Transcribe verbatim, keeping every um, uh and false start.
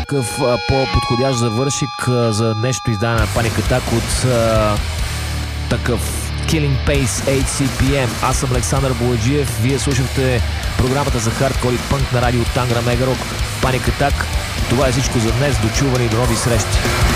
какъв а, по-подходящ завършик а, за днешното издание на Panic Attack от а, такъв Killing Pace H C P M. Аз съм Александър Бояджиев. Вие слушахте програмата за хардкор и пънк на радио Тангра Мегарок Panic Attack. Това е всичко за днес. Дочуване и до нови срещи.